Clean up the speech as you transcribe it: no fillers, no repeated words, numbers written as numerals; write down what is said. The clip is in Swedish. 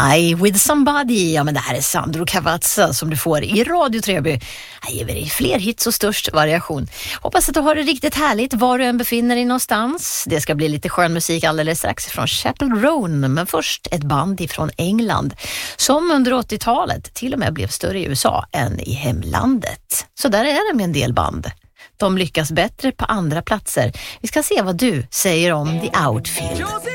I with somebody. Ja, men det här är Sandro Cavazza som du får i Radio Treby. Jag ger dig fler hits och störst variation. Hoppas att du har det riktigt härligt var du än befinner dig någonstans. Det ska bli lite skön musik alldeles strax från Chapel Roan. Men först ett band ifrån England som under 80-talet till och med blev större i USA än i hemlandet. Så där är det med en del band. De lyckas bättre på andra platser. Vi ska se vad du säger om The Outfield.